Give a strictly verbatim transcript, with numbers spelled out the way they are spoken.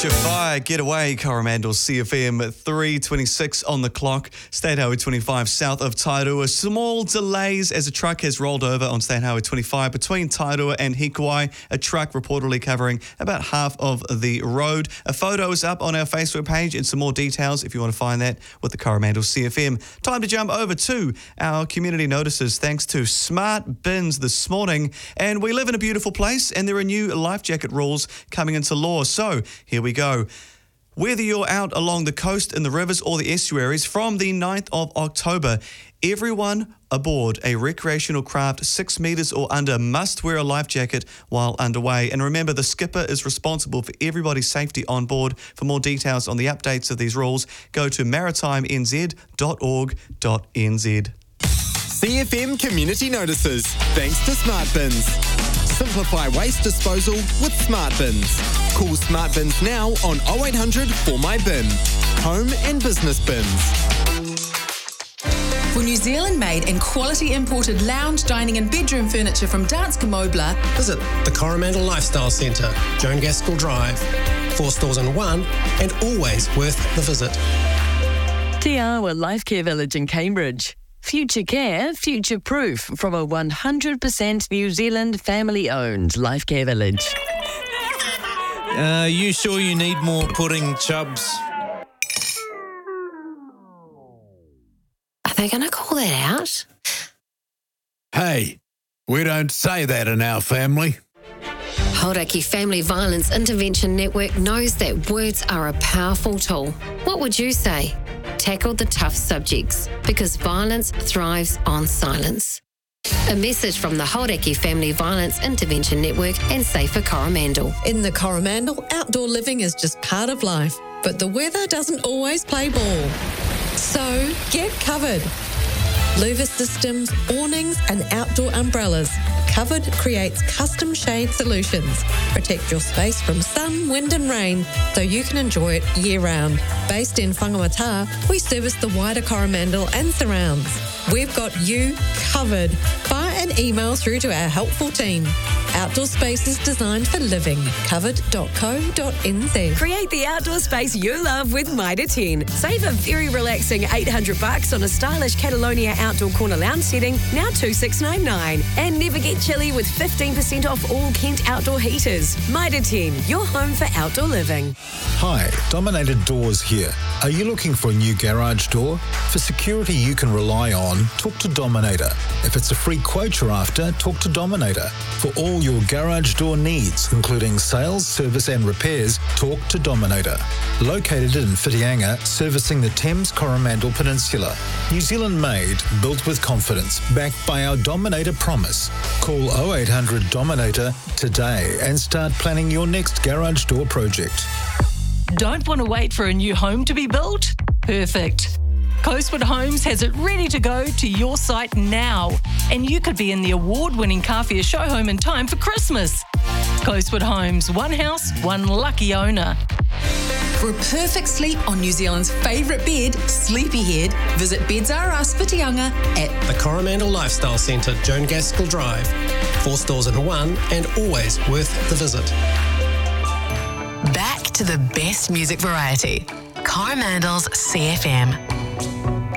Shafire, Get Away, Coromandel C F M at three twenty-six on the clock. State Highway twenty-five south of Tairua. Small delays as a truck has rolled over on State Highway twenty-five between Tairua and Hikuai. A truck reportedly covering about half of the road. A photo is up on our Facebook page and some more details if you want to find that with the Coromandel C F M. Time to jump over to our community notices thanks to Smart Bins this morning. And we live in a beautiful place and there are new life jacket rules coming into law. So here we go. Whether you're out along the coast, in the rivers or the estuaries, from the ninth of October, everyone aboard a recreational craft six metres or under must wear a life jacket while underway. And remember, the skipper is responsible for everybody's safety on board. For more details on the updates of these rules, go to maritime n z dot org dot n z. C F M Community Notices, thanks to Smart Bins. Simplify waste disposal with Smart Bins. Call Smart Bins now on oh eight hundred for my bin. Home and business bins. For New Zealand-made and quality imported lounge, dining and bedroom furniture from Danske Mobler, visit the Coromandel Lifestyle Centre, Joan Gaskell Drive. Four stores in one and always worth the visit. Te Awa Life Care Village in Cambridge. Future care, future proof from a one hundred percent New Zealand family-owned Life Care Village. Uh, you sure you need more pudding, Chubbs? Are they going to call that out? Hey, we don't say that in our family. Hauraki Family Violence Intervention Network knows that words are a powerful tool. What would you say? Tackle the tough subjects, because violence thrives on silence. A message from the Hauraki Family Violence Intervention Network and Safer Coromandel. In the Coromandel, outdoor living is just part of life, but the weather doesn't always play ball. So get covered. Louver systems, awnings and outdoor umbrellas. Covered creates custom shade solutions. Protect your space from sun, wind and rain so you can enjoy it year-round. Based in Whangamata, we service the wider Coromandel and surrounds. We've got you covered. Fire an email through to our helpful team. Outdoor spaces designed for living. covered dot co dot n z. Create the outdoor space you love with Mitre ten. Save a very relaxing eight hundred bucks on a stylish Catalonia outdoor corner lounge setting, now two six nine nine. And never get chilly with fifteen percent off all Kent outdoor heaters. Mitre ten, your home for outdoor living. Hi, Dominator Doors here. Are you looking for a new garage door? For security you can rely on, talk to Dominator. If it's a free quote you're after, talk to Dominator. For all your garage door needs, including sales, service and repairs, talk to Dominator. Located in Whitianga, servicing the Thames Coromandel Peninsula. New Zealand made, built with confidence, backed by our Dominator promise. Call oh eight hundred Dominator today and start planning your next garage door project. Don't want to wait for a new home to be built? Perfect. Coastwood Homes has it ready to go to your site now, and you could be in the award-winning Kawhia show home in time for Christmas. Coastwood Homes, one house, one lucky owner. For a perfect sleep on New Zealand's favourite bed, Sleepyhead, visit Beds R Us Whitianga at the Coromandel Lifestyle Centre, Joan Gaskell Drive. Four stores in one and always worth the visit. Back to the best music variety. Coromandel's C F M.